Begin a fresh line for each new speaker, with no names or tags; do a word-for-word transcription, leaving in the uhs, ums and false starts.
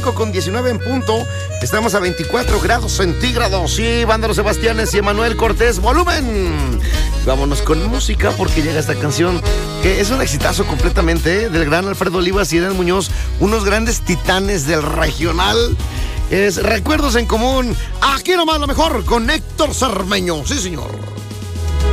cinco con diecinueve en punto. Estamos a veinticuatro grados centígrados. Sí, banda Los Sebastianes y Emanuel Cortés, volumen. Vámonos con música porque llega esta canción que es un exitazo completamente, ¿eh? Del gran Alfredo Olivas y Edén Muñoz, unos grandes titanes del regional. Es Recuerdos en Común. Aquí nomás lo mejor con Héctor Cermeño. Sí, señor.